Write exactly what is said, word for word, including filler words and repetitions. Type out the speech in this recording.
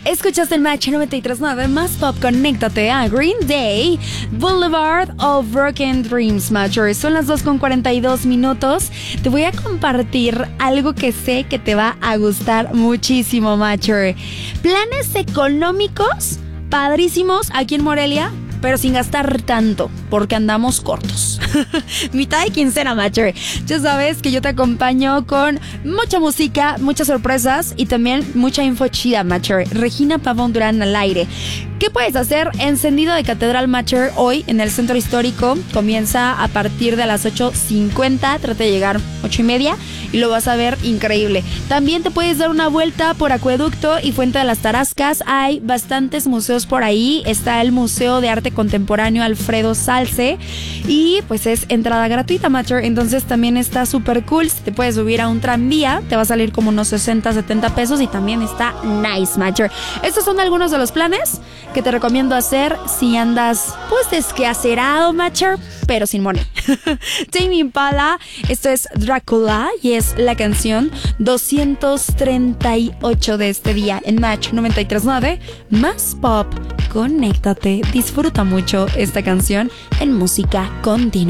Escuchaste el Match noventa y tres punto nueve más pop. Conéctate a Green Day, Boulevard of Broken Dreams, Matcher. Son las dos con cuarenta y dos minutos. Te voy a compartir algo que sé que te va a gustar muchísimo, Matcher. Planes económicos padrísimos aquí en Morelia, pero sin gastar tanto, porque andamos cortos. Mitad de quincena, Matcher. Ya sabes que yo te acompaño con mucha música, muchas sorpresas y también mucha info chida, Matcher. Regina Pavón Durán al aire. ¿Qué puedes hacer? Encendido de Catedral, Matcher, hoy en el Centro Histórico. Comienza a partir de las ocho cincuenta. Trata de llegar ocho y media y lo vas a ver increíble. También te puedes dar una vuelta por Acueducto y Fuente de las Tarascas. Hay bastantes museos por ahí. Está el Museo de Arte Contemporáneo Alfredo Salce y pues es entrada gratuita, Matcher. Entonces también está súper cool. Si te puedes subir a un tranvía, te va a salir como unos sesenta, setenta pesos y también está nice, Matcher. Estos son algunos de los planes que te recomiendo hacer si andas pues desquacerado, Matcher, pero sin money. Tame Impala, esto es Drácula y es la canción doscientos treinta y ocho de este día en Match noventa y tres punto nueve más pop. Conéctate, disfruta mucho esta canción en música continua.